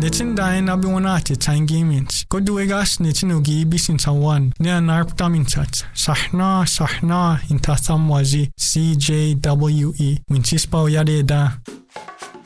Nitin dain abi wanati tangimints. Koduegas nitin ugi bisin tawan. Nia narptamintat. Sahna intasamwazi CJWE. Winchispa uyade da.